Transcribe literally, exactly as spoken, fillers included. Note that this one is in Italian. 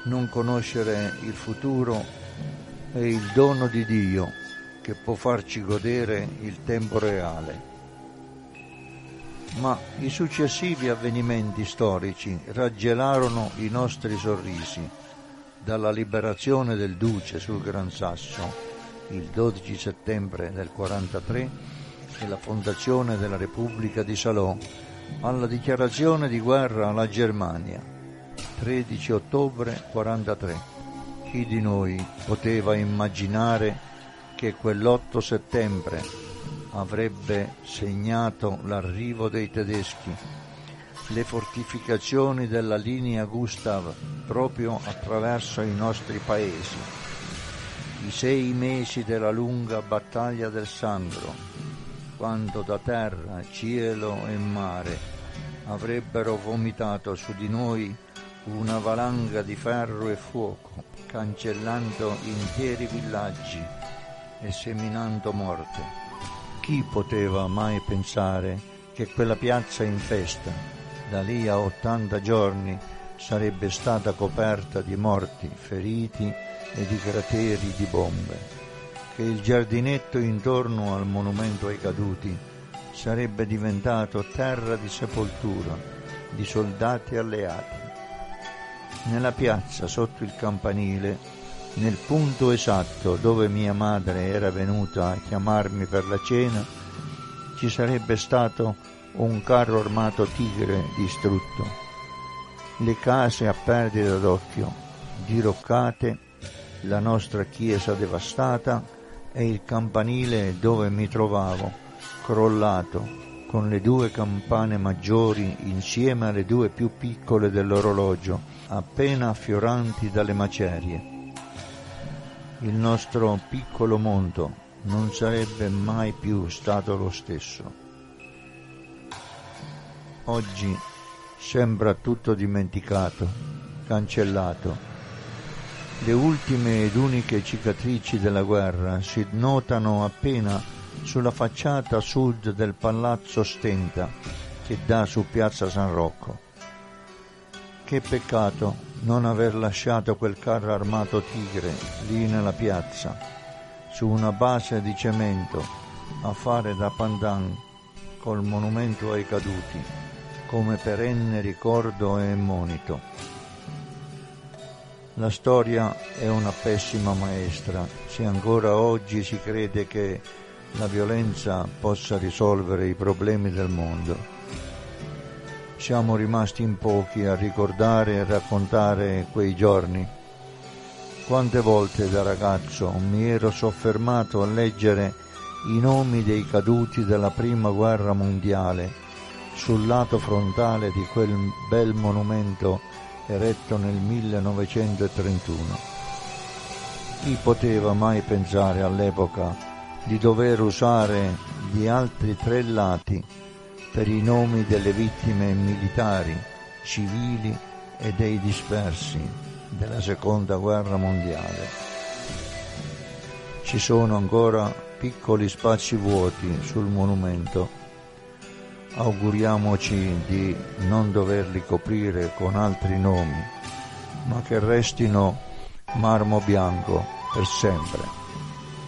Non conoscere il futuro è il dono di Dio che può farci godere il tempo reale. Ma i successivi avvenimenti storici raggelarono i nostri sorrisi, dalla liberazione del Duce sul Gran Sasso il dodici settembre del quarantatré e la fondazione della Repubblica di Salò, alla dichiarazione di guerra alla Germania, tredici ottobre quarantatré. Chi di noi poteva immaginare che quell'otto settembre avrebbe segnato l'arrivo dei tedeschi, le fortificazioni della linea Gustav proprio attraverso i nostri paesi, i sei mesi della lunga battaglia del Sangro, quando da terra, cielo e mare avrebbero vomitato su di noi una valanga di ferro e fuoco, cancellando interi villaggi e seminando morte. Chi poteva mai pensare che quella piazza in festa, da lì a ottanta giorni, sarebbe stata coperta di morti, feriti e di crateri di bombe, che il giardinetto intorno al monumento ai caduti sarebbe diventato terra di sepoltura di soldati alleati. Nella piazza, sotto il campanile, nel punto esatto dove mia madre era venuta a chiamarmi per la cena, ci sarebbe stato un carro armato Tigre distrutto, le case a perdita d'occhio, diroccate, la nostra chiesa devastata e il campanile dove mi trovavo, crollato, con le due campane maggiori insieme alle due più piccole dell'orologio, appena affioranti dalle macerie. Il nostro piccolo mondo non sarebbe mai più stato lo stesso. Oggi sembra tutto dimenticato, cancellato. Le ultime ed uniche cicatrici della guerra si notano appena sulla facciata sud del palazzo Stenta che dà su piazza San Rocco. Che peccato non aver lasciato quel carro armato Tigre lì nella piazza, su una base di cemento, a fare da pandan col monumento ai caduti, come perenne ricordo e monito. La storia è una pessima maestra, se ancora oggi si crede che la violenza possa risolvere i problemi del mondo. Siamo rimasti in pochi a ricordare e raccontare quei giorni. Quante volte da ragazzo mi ero soffermato a leggere i nomi dei caduti della Prima Guerra Mondiale sul lato frontale di quel bel monumento eretto nel millenovecentotrentuno. Chi poteva mai pensare all'epoca di dover usare gli altri tre lati per i nomi delle vittime militari, civili e dei dispersi della Seconda Guerra Mondiale? Ci sono ancora piccoli spazi vuoti sul monumento. Auguriamoci di non doverli coprire con altri nomi, ma che restino marmo bianco per sempre.